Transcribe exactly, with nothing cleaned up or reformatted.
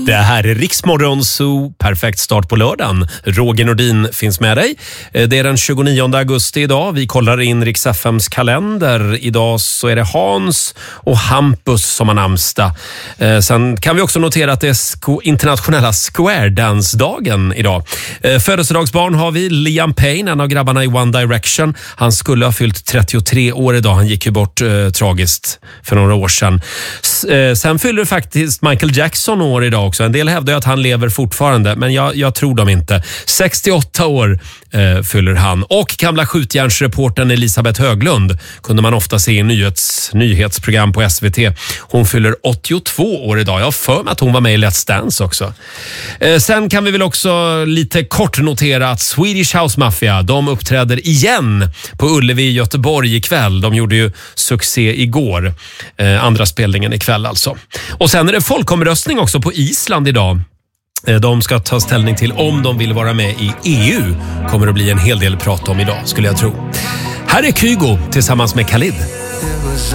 Det här är Riksmorgon Zoo, perfekt start på lördagen. Roger Nordin finns med dig. Det är den tjugonionde augusti idag. Vi kollar in Rix F M:s kalender. Idag så är det Hans och Hampus som har namnsdag. Sen kan vi också notera att det är sko- internationella Square Dance-dagen idag. Födelsedagsbarn har vi Liam Payne, en av grabbarna i One Direction. Han skulle ha fyllt trettiotre år idag. Han gick ju bort eh, tragiskt för några år sedan. S- eh, sen fyller faktiskt Michael Jackson år idag också. En del hävdar ju att han lever fortfarande, men jag, jag tror dem inte. sextioåtta år eh, fyller han. Och gamla skjutjärnsreportern Elisabeth Höglund kunde man ofta se i nyhets, nyhetsprogram på S V T. Hon fyller åttiotvå år idag. Jag har för mig att hon var med i Let's Dance också. Eh, sen kan vi väl också lite kort notera att Swedish House Mafia, de uppträder igen på Ullevi i Göteborg ikväll. De gjorde ju succé igår. Eh, andra spelningen ikväll alltså. Och sen är det folkomröstning också på Island idag. Eh, de ska ta ställning till om de vill vara med i E U. Kommer att bli en hel del prat om idag, skulle jag tro. Här är Kygo tillsammans med Khalid.